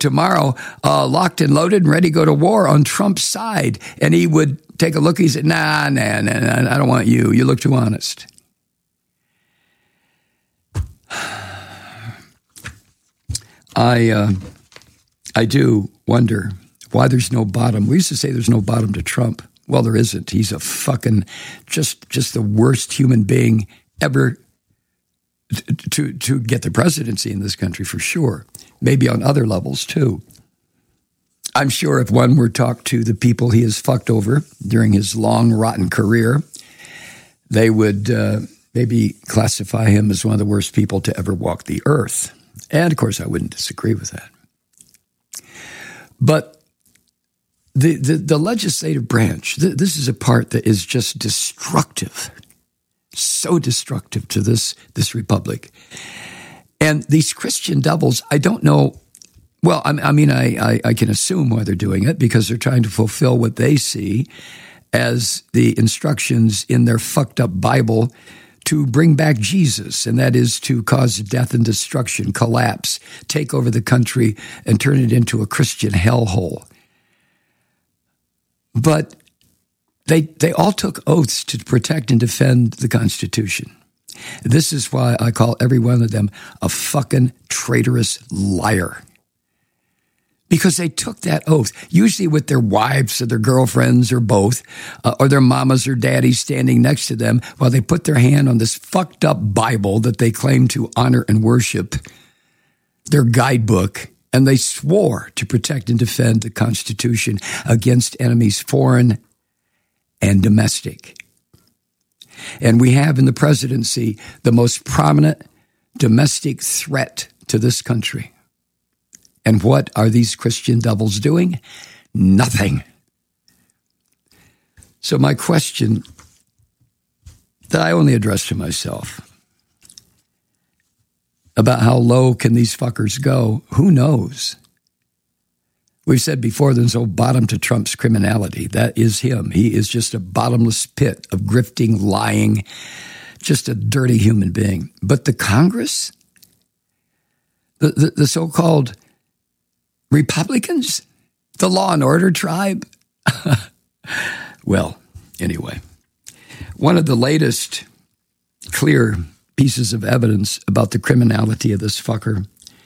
tomorrow locked and loaded and ready to go to war on Trump's side. And he would take a look. He said, nah, I don't want you. You look too honest. I do wonder why there's no bottom. We used to say there's no bottom to Trump. Well, there isn't. He's a fucking just the worst human being ever to get the presidency in this country, for sure. Maybe on other levels, too. I'm sure if one were talked to the people he has fucked over during his long, rotten career, they would maybe classify him as one of the worst people to ever walk the earth. And, of course, I wouldn't disagree with that. But the legislative branch, this is a part that is just destructive, so destructive to this republic. And these Christian devils, I don't know. Well, I can assume why they're doing it, because they're trying to fulfill what they see as the instructions in their fucked up Bible to bring back Jesus, and that is to cause death and destruction, collapse, take over the country, and turn it into a Christian hellhole. But they all took oaths to protect and defend the Constitution. This is why I call every one of them a fucking traitorous liar. Because they took that oath, usually with their wives or their girlfriends or both, or their mamas or daddies standing next to them while they put their hand on this fucked up Bible that they claim to honor and worship, their guidebook, and they swore to protect and defend the Constitution against enemies foreign and domestic. And we have in the presidency the most prominent domestic threat to this country. And what are these Christian devils doing? Nothing. So my question that I only address to myself about how low can these fuckers go, who knows? We've said before there's no bottom to Trump's criminality. That is him. He is just a bottomless pit of grifting, lying, just a dirty human being. But the Congress, the so-called Republicans, the law and order tribe. Well, anyway, one of the latest clear pieces of evidence about the criminality of this fucker,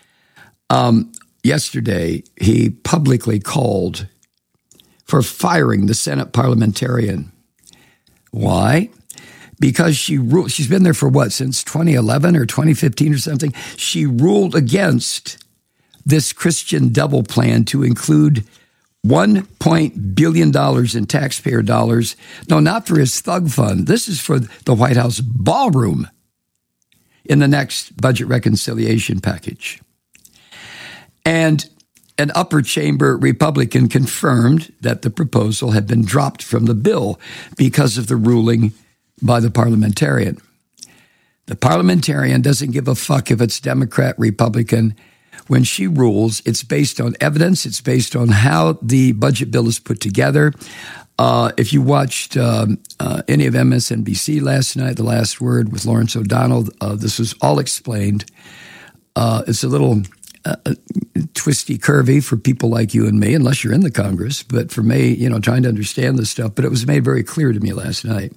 yesterday he publicly called for firing the Senate parliamentarian. Why? Because she's been there for what, since 2011 or 2015 or something? She ruled against this Christian devil plan to include $1 billion in taxpayer dollars. No, not for his thug fund. This is for the White House ballroom in the next budget reconciliation package. And an upper chamber Republican confirmed that the proposal had been dropped from the bill because of the ruling by the parliamentarian. The parliamentarian doesn't give a fuck if it's Democrat, Republican. When she rules, it's based on evidence. It's based on how the budget bill is put together. If you watched any of MSNBC last night, The Last Word with Lawrence O'Donnell, this was all explained. It's a little twisty, curvy for people like you and me, unless you're in the Congress. But for me, trying to understand this stuff, but it was made very clear to me last night.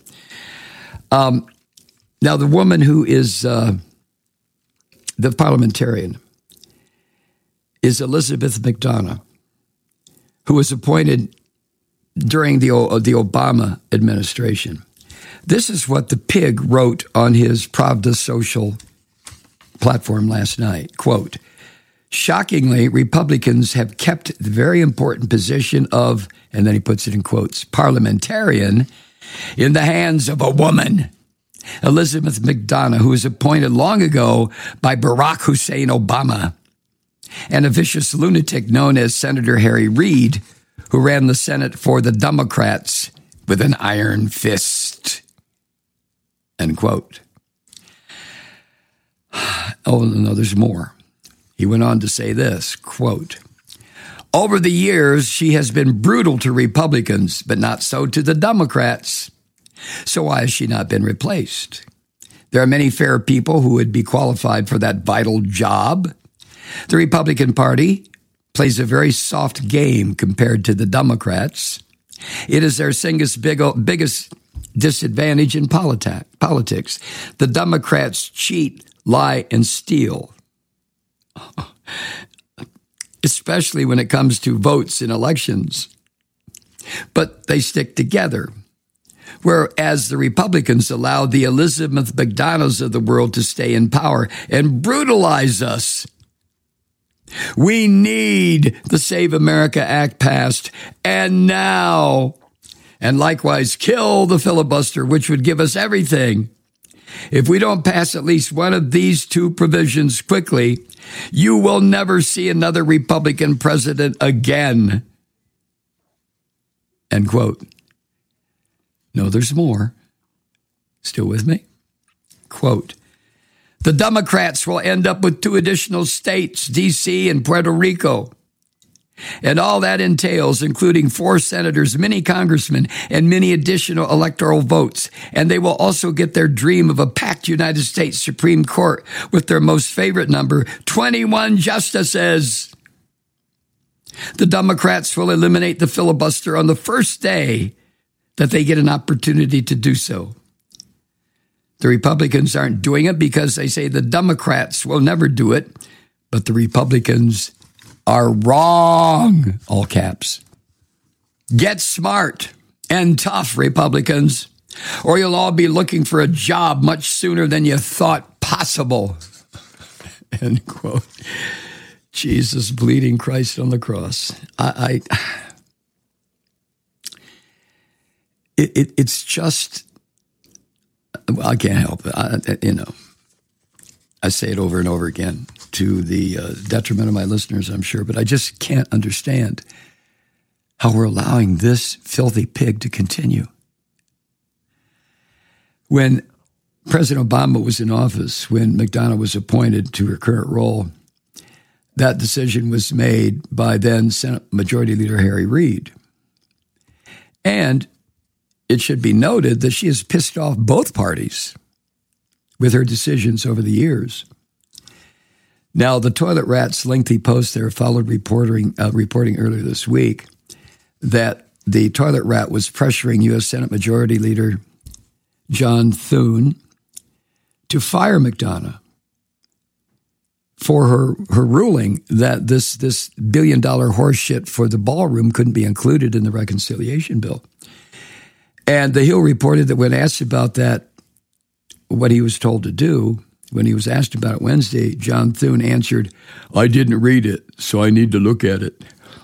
Now, the woman who is the parliamentarian is Elizabeth McDonough, who was appointed during the Obama administration. This is what the pig wrote on his Pravda social platform last night. Quote, shockingly, Republicans have kept the very important position of, and then he puts it in quotes, parliamentarian in the hands of a woman, Elizabeth McDonough, who was appointed long ago by Barack Hussein Obama, and a vicious lunatic known as Senator Harry Reid, who ran the Senate for the Democrats with an iron fist. End quote. Oh, no, there's more. He went on to say this, quote, over the years, she has been brutal to Republicans, but not so to the Democrats. So why has she not been replaced? There are many fair people who would be qualified for that vital job. The Republican Party plays a very soft game compared to the Democrats. It is their biggest disadvantage in politics. The Democrats cheat, lie, and steal, especially when it comes to votes in elections. But they stick together. Whereas the Republicans allow the Elizabeth McDonoughs of the world to stay in power and brutalize us. We need the Save America Act passed, and now. And likewise, kill the filibuster, which would give us everything. If we don't pass at least one of these two provisions quickly, you will never see another Republican president again. End quote. No, there's more. Still with me? Quote, the Democrats will end up with 2 additional states, D.C. and Puerto Rico. And all that entails, including 4 senators, many congressmen, and many additional electoral votes. And they will also get their dream of a packed United States Supreme Court with their most favorite number, 21 justices. The Democrats will eliminate the filibuster on the first day that they get an opportunity to do so. The Republicans aren't doing it because they say the Democrats will never do it, but the Republicans are wrong, all caps. Get smart and tough, Republicans, or you'll all be looking for a job much sooner than you thought possible. End quote. Jesus bleeding Christ on the cross. It's just, well, I can't help it. I say it over and over again to the detriment of my listeners, I'm sure, but I just can't understand how we're allowing this filthy pig to continue. When President Obama was in office, when McDonough was appointed to her current role, that decision was made by then Senate Majority Leader Harry Reid. And it should be noted that she has pissed off both parties with her decisions over the years. Now, the Toilet Rat's lengthy post there followed reporting earlier this week that the Toilet Rat was pressuring U.S. Senate Majority Leader John Thune to fire McDonough for her ruling that this $1 billion horseshit for the ballroom couldn't be included in the reconciliation bill. And The Hill reported that when asked about that, what he was told to do, when he was asked about it Wednesday, John Thune answered, I didn't read it, so I need to look at it.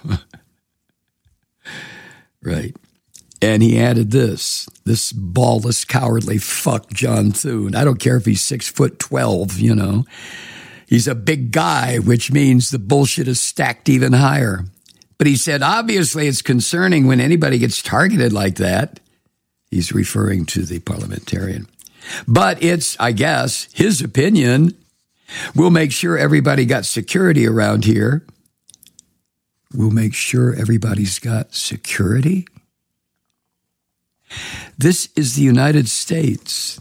Right. And he added this ballless, cowardly fuck, John Thune. I don't care if he's 6'12", He's a big guy, which means the bullshit is stacked even higher. But he said, obviously it's concerning when anybody gets targeted like that. He's referring to the parliamentarian. But it's, I guess, his opinion. We'll make sure everybody got security around here. We'll make sure everybody's got security. This is the United States.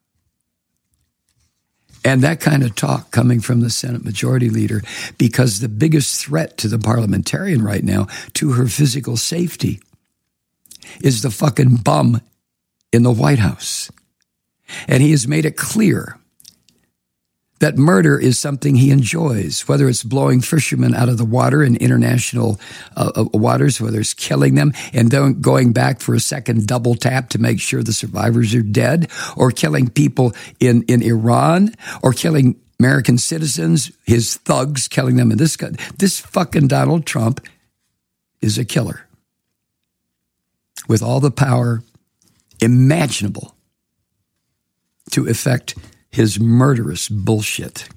And that kind of talk coming from the Senate Majority Leader, because the biggest threat to the parliamentarian right now, to her physical safety, is the fucking bum in the White House. And he has made it clear that murder is something he enjoys, whether it's blowing fishermen out of the water in international waters, whether it's killing them and then going back for a second double tap to make sure the survivors are dead, or killing people in Iran, or killing American citizens, his thugs, killing them in this country. This fucking Donald Trump is a killer with all the power imaginable to effect his murderous bullshit.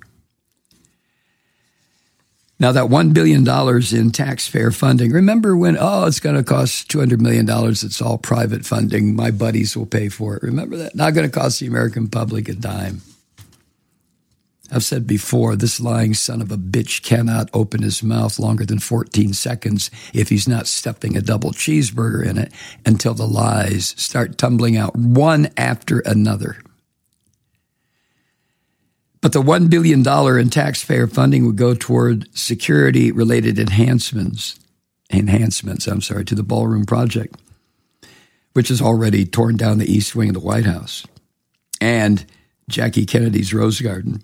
Now, that $1 billion in taxpayer funding, remember when, it's going to cost $200 million, it's all private funding, my buddies will pay for it. Remember that? Not going to cost the American public a dime. I've said before, this lying son of a bitch cannot open his mouth longer than 14 seconds if he's not stuffing a double cheeseburger in it until the lies start tumbling out one after another. But the $1 billion in taxpayer funding would go toward security-related enhancements to the ballroom project, which has already torn down the east wing of the White House, and Jackie Kennedy's Rose Garden.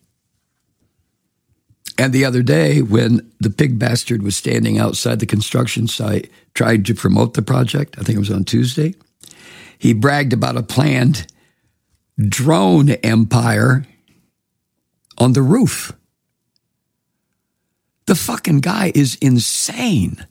And the other day, when the pig bastard was standing outside the construction site trying to promote the project, I think it was on Tuesday, he bragged about a planned drone empire on the roof. The fucking guy is insane.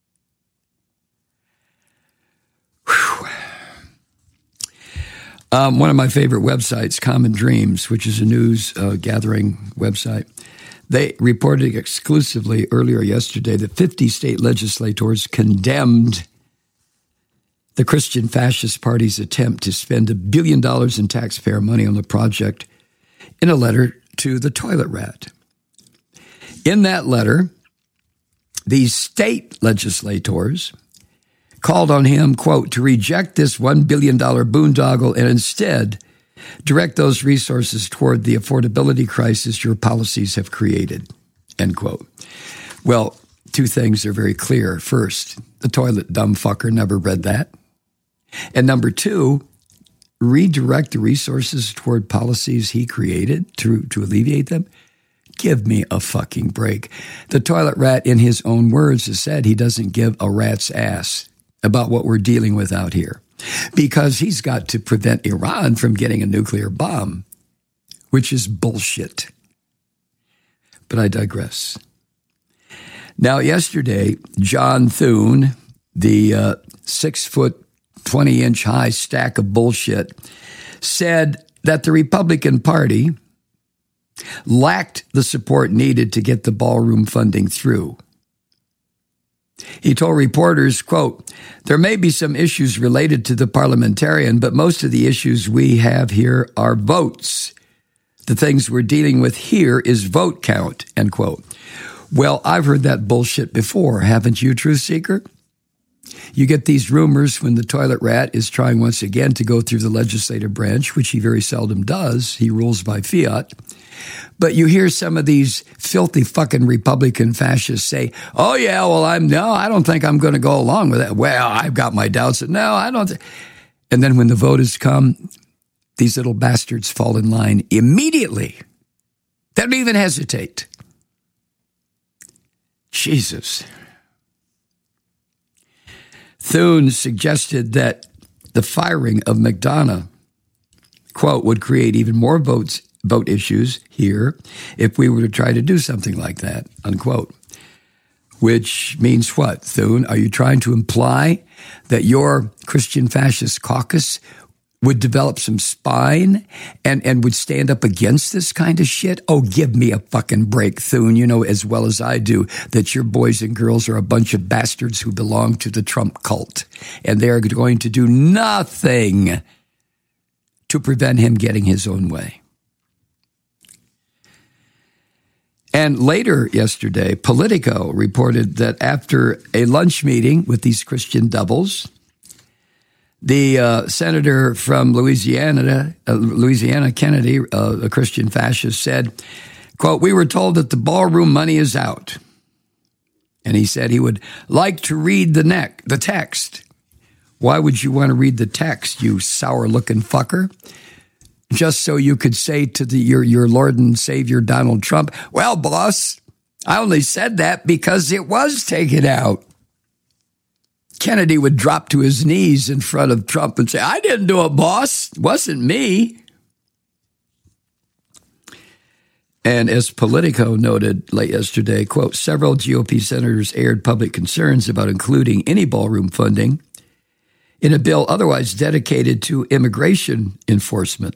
One of my favorite websites, Common Dreams, which is a news gathering website, they reported exclusively earlier yesterday that 50 state legislators condemned the Christian Fascist Party's attempt to spend $1 billion in taxpayer money on the project in a letter to the toilet rat. In that letter, these state legislators called on him, quote, to reject this $1 billion boondoggle and instead direct those resources toward the affordability crisis your policies have created, end quote. Well, two things are very clear. First, the toilet dumb fucker never read that. And number two, redirect the resources toward policies he created to alleviate them. Give me a fucking break. The toilet rat, in his own words, has said he doesn't give a rat's ass about what we're dealing with out here because he's got to prevent Iran from getting a nuclear bomb, which is bullshit. But I digress. Now, yesterday, John Thune, the 6 foot, 20-inch high stack of bullshit, said that the Republican Party lacked the support needed to get the ballroom funding through. He told reporters, quote, there may be some issues related to the parliamentarian, but most of the issues we have here are votes. The things we're dealing with here is vote count, end quote. Well, I've heard that bullshit before, haven't you, Truth Seeker? You get these rumors when the toilet rat is trying once again to go through the legislative branch, which he very seldom does. He rules by fiat. But you hear some of these filthy fucking Republican fascists say, oh, yeah, well, I don't think I'm going to go along with that. Well, I've got my doubts. No, I don't. And then when the vote has come, these little bastards fall in line immediately. They don't even hesitate. Jesus. Thune suggested that the firing of McDonough, quote, would create even more vote issues here if we were to try to do something like that, unquote. Which means what, Thune? Are you trying to imply that your Christian fascist caucus would develop some spine and would stand up against this kind of shit? Oh, give me a fucking break, Thune. You know as well as I do that your boys and girls are a bunch of bastards who belong to the Trump cult, and they are going to do nothing to prevent him getting his own way. And later yesterday, Politico reported that after a lunch meeting with these Christian doubles, the senator from Louisiana, Kennedy, a Christian fascist, said, quote, we were told that the ballroom money is out. And he said he would like to read the text. Why would you want to read the text, you sour-looking fucker? Just so you could say to your Lord and Savior Donald Trump, well, boss, I only said that because it was taken out. Kennedy would drop to his knees in front of Trump and say, I didn't do it, boss. It wasn't me. And as Politico noted late yesterday, quote, several GOP senators aired public concerns about including any ballroom funding in a bill otherwise dedicated to immigration enforcement.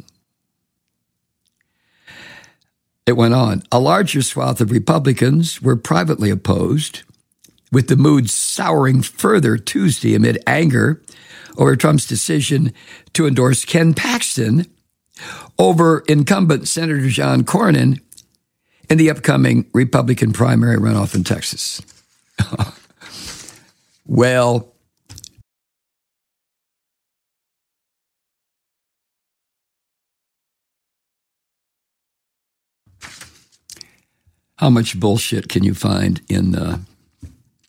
It went on. A larger swath of Republicans were privately opposed, with the mood souring further Tuesday amid anger over Trump's decision to endorse Ken Paxton over incumbent Senator John Cornyn in the upcoming Republican primary runoff in Texas. Well, How much bullshit can you find in